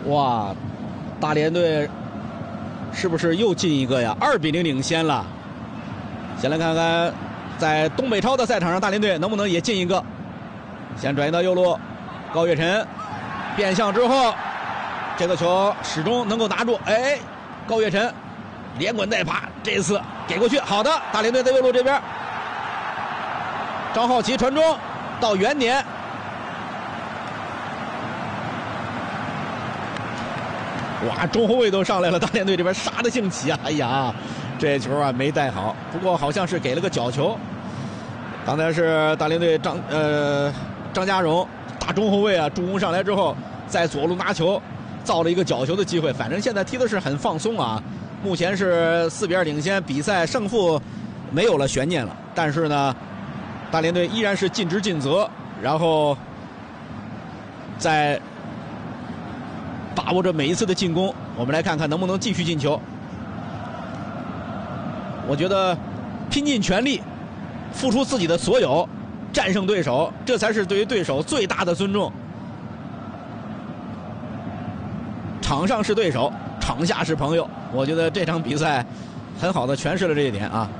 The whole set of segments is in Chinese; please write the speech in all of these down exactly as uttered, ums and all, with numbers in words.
哇，大连队是不是又进一个呀？二比零领先了。先来看看，在东北超的赛场上，大连队能不能也进一个？先转移到右路，高跃晨变向之后，这个球始终能够拿住。哎，高跃晨连滚带爬，这次给过去，好的，大连队在右路这边，张浩奇传中到原点。哇，中后卫都上来了，大连队这边杀得兴起啊！哎呀，这球啊没带好，不过好像是给了个角球。刚才是大连队张呃张家荣大中后卫啊助攻上来之后，在左路拿球，造了一个角球的机会。反正现在踢的是很放松啊，目前是四比二领先，比赛胜负没有了悬念了。但是呢，大连队依然是尽职尽责，然后在把握着每一次的进攻，我们来看看能不能继续进球。我觉得拼尽全力，付出自己的所有，战胜对手，这才是对于对手最大的尊重。场上是对手，场下是朋友。我觉得这场比赛很好的诠释了这一点啊。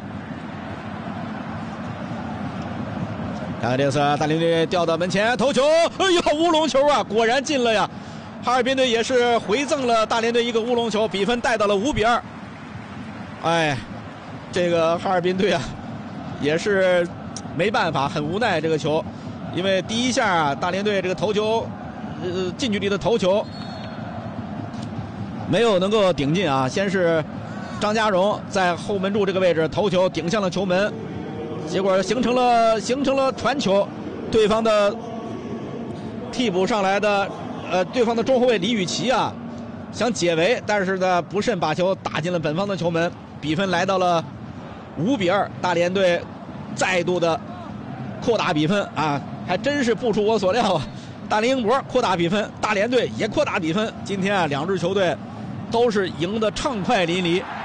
看看这次大连队掉到门前头球，哎呀，乌龙球啊，果然进了呀！哈尔滨队也是回赠了大连队一个乌龙球，比分带到了五比二。哎，这个哈尔滨队啊，也是没办法，很无奈这个球，因为第一下啊，大连队这个头球，呃，近距离的头球没有能够顶进啊。先是张家荣在后门柱这个位置头球顶向了球门，结果形成了形成了传球，对方的替补上来的。呃，对方的中后卫李宇奇啊，想解围，但是呢，不慎把球打进了本方的球门，比分来到了五比二。大连队再度的扩大比分啊，还真是不出我所料啊！大连英博扩大比分，大连队也扩大比分。今天啊，两支球队都是赢得畅快淋漓。